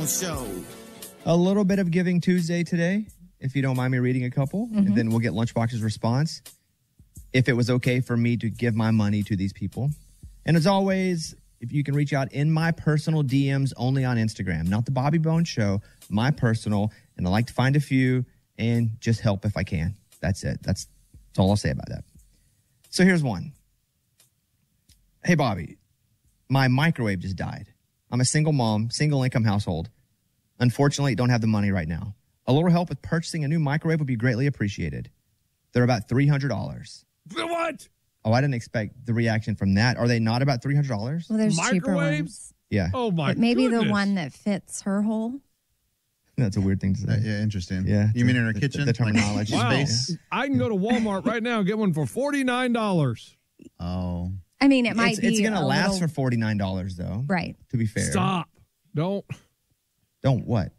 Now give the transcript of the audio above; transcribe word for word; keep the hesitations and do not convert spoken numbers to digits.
Show. A little bit of Giving Tuesday today, if you don't mind me reading a couple, Mm-hmm. and then we'll get Lunchbox's response. If it was okay for me to give my money to these people. And as always, if you can reach out in my personal D Ms only on Instagram, not the Bobby Bones Show, my personal, and I like to find a few and just help if I can. That's it. That's, that's all I'll say about that. So here's one. Hey, Bobby, my microwave just died. I'm a single mom, single income household. Unfortunately, don't have the money right now. A little help with purchasing a new microwave would be greatly appreciated. They're about three hundred dollars. What? Oh, I didn't expect the reaction from that. Are they not about three hundred dollars? Well, there's cheaper Microwaves? ones. Yeah. Oh, my But maybe goodness. the one that fits her hole. That's a weird thing to say. Uh, yeah, interesting. Yeah. You mean in her The- kitchen? The, the terminology. Wow. Space? I can go to Walmart right now and get one for forty-nine dollars. Oh. I mean, it might It's, be it's going to a last little- for forty-nine dollars, though. Right. To be fair. Stop. Don't. Don't what?